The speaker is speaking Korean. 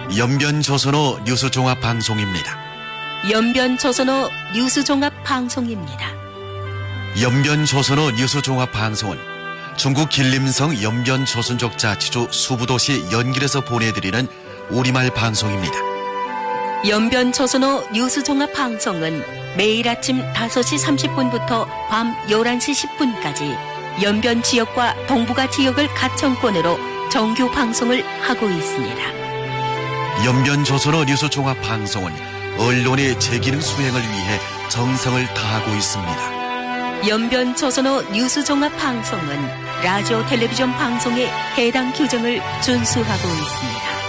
연변조선어 뉴스종합방송입니다. 연변조선어 뉴스종합방송입니다. 연변조선어 뉴스종합방송은 중국 길림성 연변조선족 자치주 수부도시 연길에서 보내드리는 우리말 방송입니다. 연변조선어 뉴스종합방송은 매일 아침 5시 30분부터 밤 11시 10분까지 연변 지역과 동북아 지역을 가청권으로 정규 방송을 하고 있습니다. 연변조선어 뉴스종합방송은 언론의 제기능 수행을 위해 정성을 다하고 있습니다. 연변조선어 뉴스종합방송은 라디오 텔레비전 방송의 해당 규정을 준수하고 있습니다.